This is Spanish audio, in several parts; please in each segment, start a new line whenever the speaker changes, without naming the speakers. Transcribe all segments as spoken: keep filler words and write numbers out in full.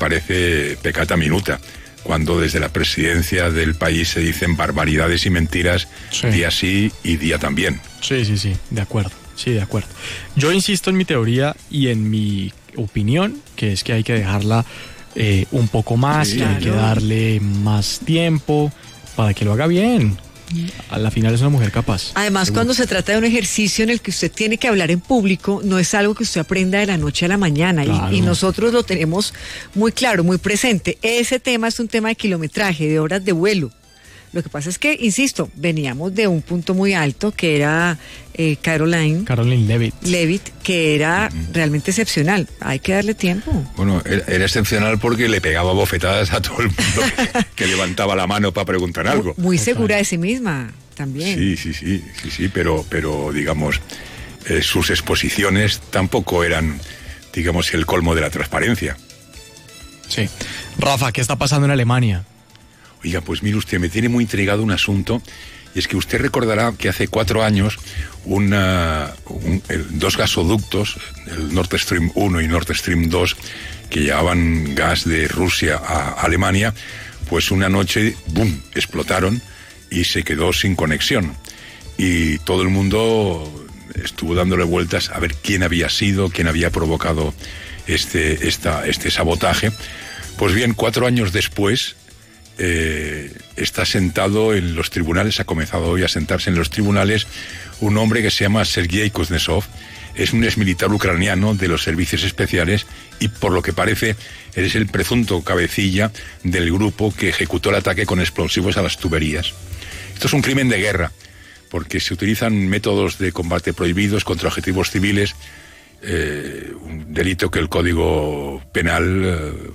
parece peccata minuta, cuando desde la presidencia del país se dicen barbaridades y mentiras, sí, día sí y día también.
Sí, sí, sí, de acuerdo, sí, de acuerdo. Yo insisto en mi teoría y en mi opinión, que es que hay que dejarla eh, un poco más, sí, que claro, hay que darle más tiempo para que lo haga bien. A la final es una mujer capaz.
Además, seguro, cuando se trata de un ejercicio en el que usted tiene que hablar en público, no es algo que usted aprenda de la noche a la mañana, claro, y, y nosotros lo tenemos muy claro, muy presente. Ese tema es un tema de kilometraje, de horas de vuelo. Lo que pasa es que, insisto, veníamos de un punto muy alto, que era eh, Caroline,
Caroline Levitt.
Levitt, que era uh-huh. realmente excepcional. Hay que darle tiempo.
Bueno, era, era excepcional porque le pegaba bofetadas a todo el mundo que, que levantaba la mano para preguntar algo.
Muy, muy segura de sí misma, también.
Sí, sí, sí, sí, sí, pero, pero digamos, eh, sus exposiciones tampoco eran, digamos, el colmo de la transparencia.
Sí. Rafa, ¿qué está pasando en Alemania?
Oiga, pues mire usted, me tiene muy intrigado un asunto, y es que usted recordará que hace cuatro años una, un, el, dos gasoductos, el Nord Stream uno y Nord Stream dos, que llevaban gas de Rusia a Alemania, pues una noche, ¡boom!, explotaron y se quedó sin conexión. Y todo el mundo estuvo dándole vueltas a ver quién había sido, quién había provocado este, esta, este sabotaje. Pues bien, cuatro años después, Eh, está sentado en los tribunales, ha comenzado hoy a sentarse en los tribunales un hombre que se llama Sergei Kuznetsov. Es un exmilitar ucraniano de los servicios especiales y, por lo que parece, es el presunto cabecilla del grupo que ejecutó el ataque con explosivos a las tuberías. Esto es un crimen de guerra, porque se utilizan métodos de combate prohibidos contra objetivos civiles, eh, un delito que el Código Penal eh,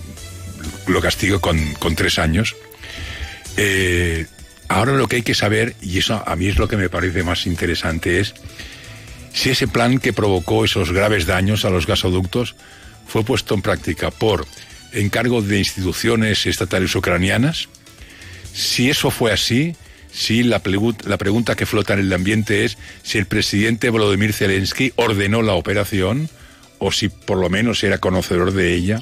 lo castigo con, con tres años. Eh, ahora lo que hay que saber, y eso a mí es lo que me parece más interesante, es si ese plan que provocó esos graves daños a los gasoductos fue puesto en práctica por encargo de instituciones estatales ucranianas. Si eso fue así, si la, la pregunta que flota en el ambiente es si el presidente Volodymyr Zelensky ordenó la operación o si por lo menos era conocedor de ella.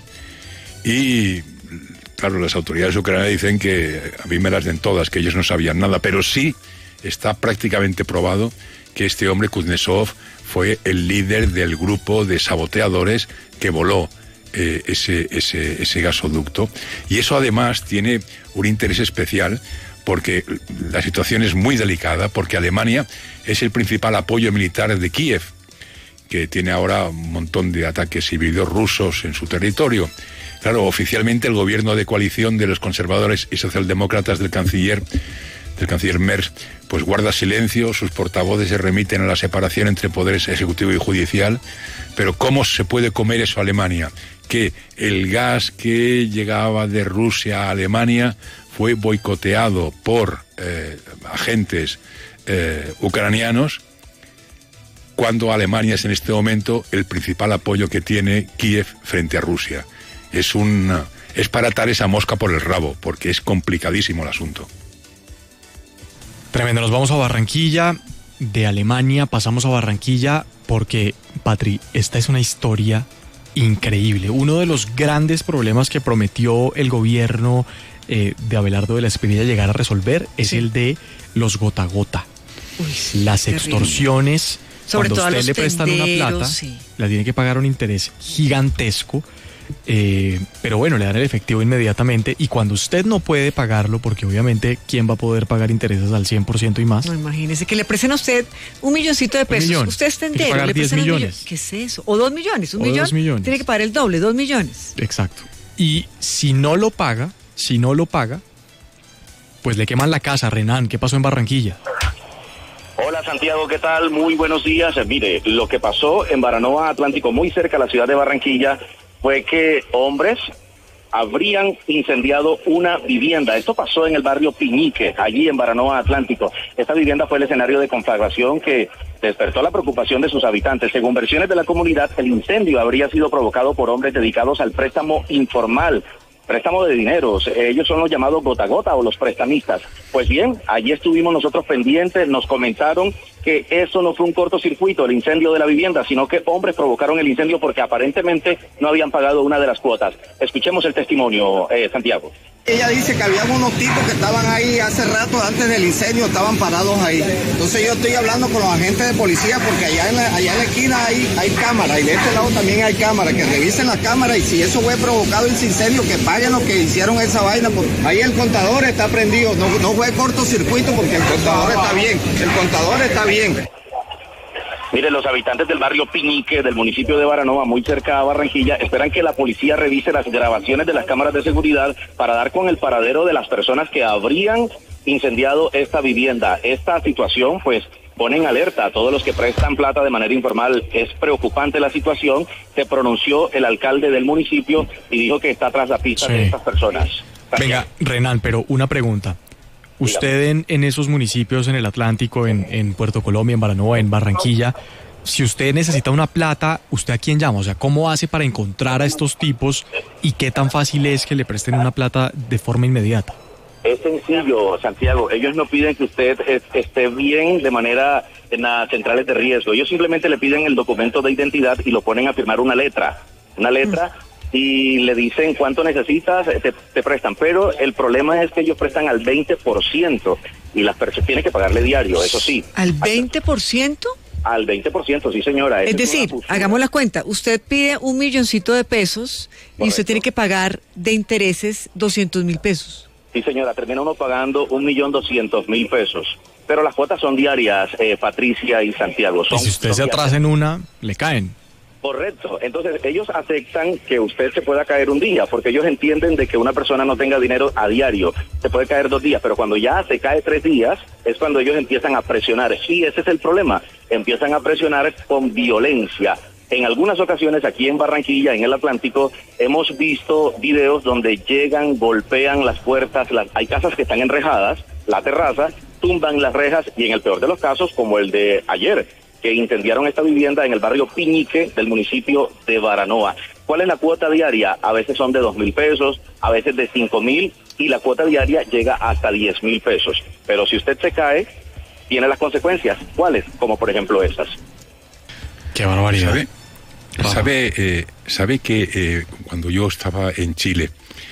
Y claro, las autoridades ucranianas dicen que a mí me las den todas, que ellos no sabían nada, pero sí está prácticamente probado que este hombre, Kuznetsov, fue el líder del grupo de saboteadores que voló eh, ese, ese, ese gasoducto. Y eso además tiene un interés especial porque la situación es muy delicada, porque Alemania es el principal apoyo militar de Kiev, que tiene ahora un montón de ataques híbridos rusos en su territorio. Claro, oficialmente el gobierno de coalición de los conservadores y socialdemócratas del canciller, del canciller Merz, pues guarda silencio, sus portavoces se remiten a la separación entre poderes ejecutivo y judicial, pero ¿cómo se puede comer eso a Alemania? Que el gas que llegaba de Rusia a Alemania fue boicoteado por eh, agentes eh, ucranianos, cuando Alemania es en este momento el principal apoyo que tiene Kiev frente a Rusia. Es un es para atar esa mosca por el rabo, porque es complicadísimo el asunto.
Tremendo, nos vamos a Barranquilla, de Alemania pasamos a Barranquilla, porque, Patri, esta es una historia increíble. Uno de los grandes problemas que prometió el gobierno eh, de Abelardo de la Espriella llegar a resolver es sí. el de los gota a gota. Uy, sí, las extorsiones.
Sobre
Cuando
todo
usted
a los
le prestan
tenderos,
una plata,
sí.
la tiene que pagar un interés gigantesco, eh, pero bueno, le dan el efectivo inmediatamente, y cuando usted no puede pagarlo, porque obviamente, ¿quién va a poder pagar intereses al cien por ciento y más?
No, imagínese que le presten a usted un milloncito de pesos,
millón.
usted es tendero,
pagar
le
diez
prestan
millones.
un millón. ¿Qué es eso? O dos millones, un
o
millón,
dos millones,
tiene que pagar el doble, dos millones.
Exacto. Y si no lo paga, si no lo paga, pues le queman la casa. Renan, ¿qué pasó en Barranquilla?
Hola Santiago, ¿qué tal? Muy buenos días. Mire, lo que pasó en Baranoa Atlántico, muy cerca de la ciudad de Barranquilla, fue que hombres habrían incendiado una vivienda. Esto pasó en el barrio Piñique, allí en Baranoa Atlántico. Esta vivienda fue el escenario de conflagración que despertó la preocupación de sus habitantes. Según versiones de la comunidad, el incendio habría sido provocado por hombres dedicados al préstamo informal, préstamo de dineros. Ellos son los llamados gota a gota o los prestamistas. Pues bien, allí estuvimos nosotros pendientes, nos comentaron que eso no fue un cortocircuito, el incendio de la vivienda, sino que hombres provocaron el incendio porque aparentemente no habían pagado una de las cuotas. Escuchemos el testimonio, eh, Santiago.
Ella dice que había unos tipos que estaban ahí hace rato antes del incendio, estaban parados ahí. Entonces yo estoy hablando con los agentes de policía porque allá en la, allá en la esquina hay, hay cámaras y de este lado también hay cámaras, que revisen las cámaras y si eso fue provocado ese incendio, que paguen los que hicieron esa vaina. Ahí el contador está prendido, no, no fue cortocircuito porque el contador está bien, el contador está bien.
Mire, los habitantes del barrio Piñique, del municipio de Baranova, muy cerca a Barranquilla, esperan que la policía revise las grabaciones de las cámaras de seguridad para dar con el paradero de las personas que habrían incendiado esta vivienda. Esta situación, pues, pone en alerta a todos los que prestan plata de manera informal. Es preocupante la situación. Se pronunció el alcalde del municipio y dijo que está tras la pista sí. de estas personas.
Venga, Renan, pero una pregunta. Usted en, en esos municipios, en el Atlántico, en, en Puerto Colombia, en Baranova, en Barranquilla, si usted necesita una plata, ¿usted a quién llama? O sea, ¿cómo hace para encontrar a estos tipos y qué tan fácil es que le presten una plata de forma inmediata?
Es sencillo, Santiago. Ellos no piden que usted esté bien de manera en las centrales de riesgo. Ellos simplemente le piden el documento de identidad y lo ponen a firmar una letra. Una letra... Mm. Y le dicen cuánto necesitas, te, te prestan, pero el problema es que ellos prestan al veinte por ciento y las personas tienen que pagarle diario, eso sí.
¿Al veinte por ciento?
Al veinte por ciento, sí señora.
Es decir, es hagamos la cuenta, usted pide un milloncito de pesos Correcto. Y usted tiene que pagar de intereses doscientos mil pesos.
Sí señora, termina uno pagando un millón doscientos mil pesos. Pero las cuotas son diarias, eh, Patricia y Santiago. Son,
y si usted se atrasa en una, le caen.
Correcto, entonces ellos aceptan que usted se pueda caer un día, porque ellos entienden de que una persona no tenga dinero a diario, se puede caer dos días, pero cuando ya se cae tres días, es cuando ellos empiezan a presionar. Sí, ese es el problema, empiezan a presionar con violencia. En algunas ocasiones aquí en Barranquilla, en el Atlántico, hemos visto videos donde llegan, golpean las puertas, las, hay casas que están enrejadas, la terraza, tumban las rejas y en el peor de los casos, como el de ayer, que incendiaron esta vivienda en el barrio Piñique del municipio de Baranova. ¿Cuál es la cuota diaria? A veces son de dos mil pesos, a veces de cinco mil y la cuota diaria llega hasta diez mil pesos. Pero si usted se cae, tiene las consecuencias. ¿Cuáles? Como por ejemplo estas.
Qué barbaridad.
¿Sabe, sabe, eh, sabe que eh, cuando yo estaba en Chile,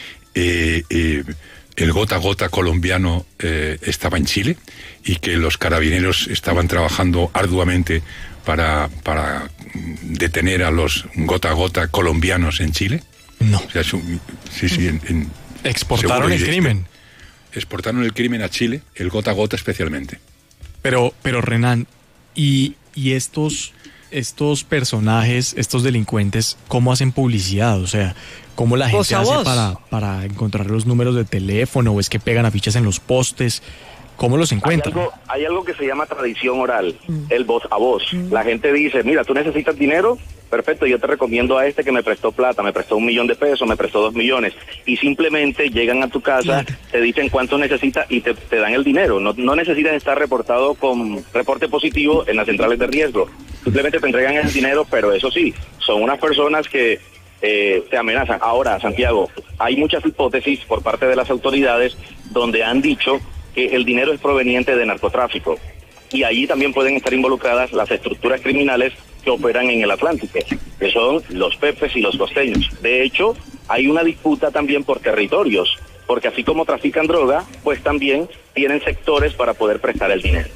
eh, eh, el gota a gota colombiano eh, estaba en Chile y que los carabineros estaban trabajando arduamente para, para detener a los gota a gota colombianos en Chile?
No.
O sea, es un, sí, sí, en, en,
exportaron el crimen.
Exportaron el crimen a Chile, el gota a gota especialmente.
Pero, pero Renan, y, y estos, estos personajes, estos delincuentes, ¿cómo hacen publicidad? O sea, ¿cómo la gente hace para, para encontrar los números de teléfono? ¿O es que pegan afiches en los postes? ¿Cómo los encuentran?
Hay algo, hay algo que se llama tradición oral, mm. el voz a voz. Mm. La gente dice, mira, tú necesitas dinero, perfecto, yo te recomiendo a este que me prestó plata, me prestó un millón de pesos, me prestó dos millones. Y simplemente llegan a tu casa, claro. te dicen cuánto necesitas y te, te dan el dinero. No, no necesitas estar reportado con reporte positivo en las centrales de riesgo. Simplemente te entregan el dinero, pero eso sí, son unas personas que eh, te amenazan. Ahora, Santiago, hay muchas hipótesis por parte de las autoridades donde han dicho que el dinero es proveniente de narcotráfico y allí también pueden estar involucradas las estructuras criminales que operan en el Atlántico, que son los pepes y los costeños. De hecho, hay una disputa también por territorios, porque así como trafican droga, pues también tienen sectores para poder prestar el dinero.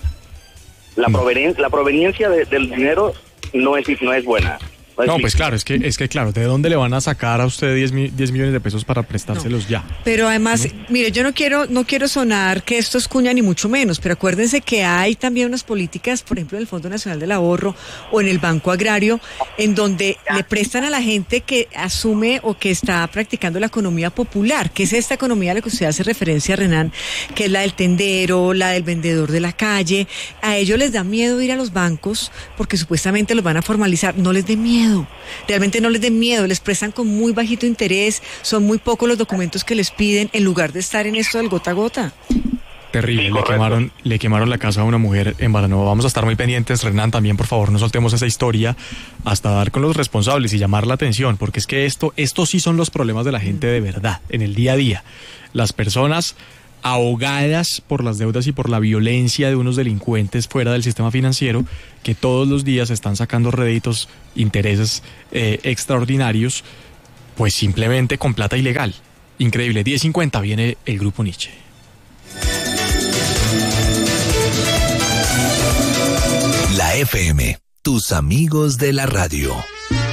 La, provenen- la proveniencia de, del dinero no es, no es buena.
No, pues claro, es que, es que claro, ¿de dónde le van a sacar a usted diez millones de pesos para prestárselos no. ya?
Pero además, ¿no? Mire, yo no quiero, no quiero sonar que esto es cuña ni mucho menos, pero acuérdense que hay también unas políticas, por ejemplo, en el Fondo Nacional del Ahorro o en el Banco Agrario, en donde le prestan a la gente que asume o que está practicando la economía popular, que es esta economía a la que usted hace referencia, Renan, que es la del tendero, la del vendedor de la calle. A ellos les da miedo ir a los bancos porque supuestamente los van a formalizar. No les dé miedo. Realmente no les den miedo, les prestan con muy bajito interés, son muy pocos los documentos que les piden en lugar de estar en esto del gota a gota.
Terrible, sí, le quemaron, le quemaron la casa a una mujer en Baranova. Vamos a estar muy pendientes, Renan, también por favor no soltemos esa historia hasta dar con los responsables y llamar la atención, porque es que esto, estos sí son los problemas de la gente de verdad, en el día a día. Las personas ahogadas por las deudas y por la violencia de unos delincuentes fuera del sistema financiero que todos los días están sacando réditos, intereses eh, extraordinarios, pues simplemente con plata ilegal. Increíble. diez cincuenta viene el Grupo Nietzsche.
La F M, tus amigos de la radio.